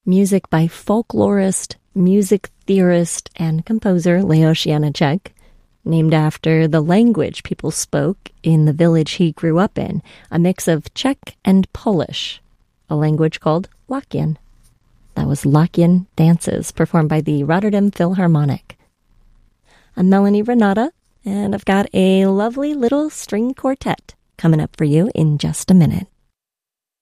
Music by folklorist, music theorist, and composer Leoš Janáček, named after the language people spoke in the village he grew up in, a mix of Czech and Polish, a language called Latvian. That was Latvian dances performed by the Rotterdam Philharmonic. I'm Melanie Renata, and I've got a lovely little string quartet coming up for you in just a minute.